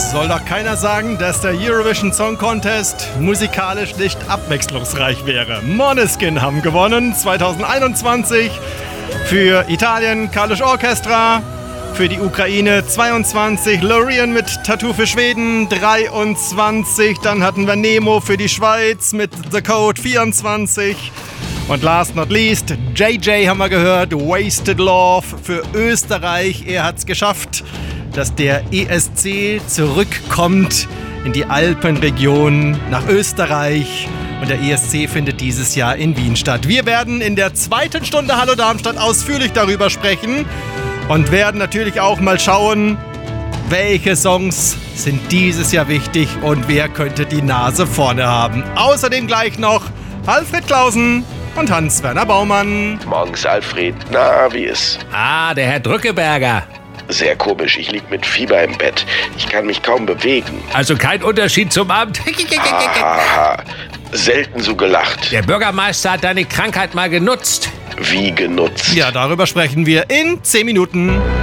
soll doch keiner sagen, dass der Eurovision Song Contest musikalisch nicht abwechslungsreich wäre. Måneskin haben gewonnen 2021. Für Italien Kalush Orchestra. Für die Ukraine 22. Loreen mit Tattoo für Schweden 23. Dann hatten wir Nemo für die Schweiz mit The Code 24. Und last not least, JJ haben wir gehört, Wasted Love für Österreich. Er hat es geschafft, dass der ESC zurückkommt in die Alpenregion nach Österreich. Und der ESC findet dieses Jahr in Wien statt. Wir werden in der zweiten Stunde Hallo Darmstadt ausführlich darüber sprechen und werden natürlich auch mal schauen, welche Songs sind dieses Jahr wichtig und wer könnte die Nase vorne haben. Außerdem gleich noch Alfred Klausen und Hans-Werner Baumann. Morgens, Alfred. Na, wie ist? Ah, der Herr Drückeberger. Sehr komisch, ich lieg mit Fieber im Bett. Ich kann mich kaum bewegen. Also kein Unterschied zum Abend. Haha, selten so gelacht. Der Bürgermeister hat deine Krankheit mal genutzt. Wie genutzt? Ja, darüber sprechen wir in 10 Minuten.